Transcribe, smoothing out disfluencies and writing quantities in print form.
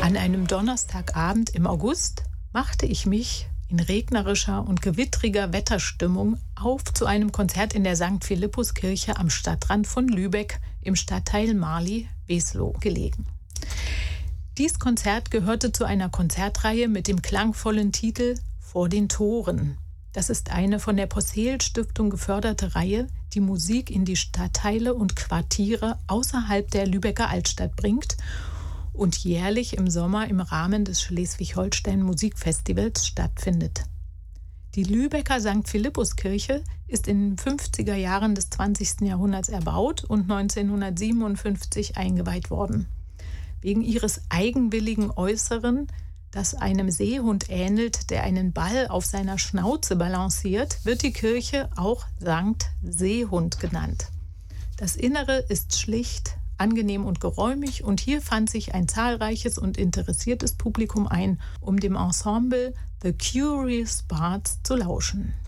An einem Donnerstagabend im August machte ich mich in regnerischer und gewittriger Wetterstimmung auf zu einem Konzert in der St. Philippuskirche am Stadtrand von Lübeck im Stadtteil Marli-Weslow gelegen. Dies Konzert gehörte zu einer Konzertreihe mit dem klangvollen Titel »Vor den Toren«. Das ist eine von der Possehl-Stiftung geförderte Reihe, die Musik in die Stadtteile und Quartiere außerhalb der Lübecker Altstadt bringt und jährlich im Sommer im Rahmen des Schleswig-Holstein-Musikfestivals stattfindet. Die Lübecker St. Philippuskirche ist in den 50er Jahren des 20. Jahrhunderts erbaut und 1957 eingeweiht worden. Wegen ihres eigenwilligen Äußeren, das einem Seehund ähnelt, der einen Ball auf seiner Schnauze balanciert, wird die Kirche auch Sankt Seehund genannt. Das Innere ist schlicht, angenehm und geräumig und hier fand sich ein zahlreiches und interessiertes Publikum ein, um dem Ensemble The Curious Bards zu lauschen.